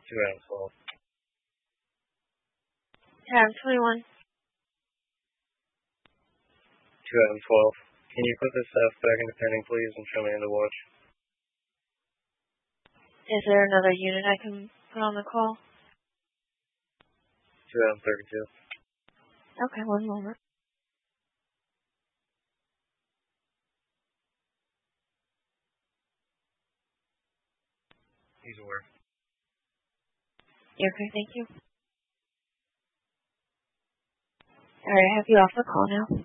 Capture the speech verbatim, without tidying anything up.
two Adam twelve. Adam twenty-one. two Adam twelve. Can you put this F back into pending, please, and show me in the watch? Is there another unit I can put on the call? two Adam thirty-two. Okay, one moment. He's aware. Okay, thank you. Alright, I have you off the call now.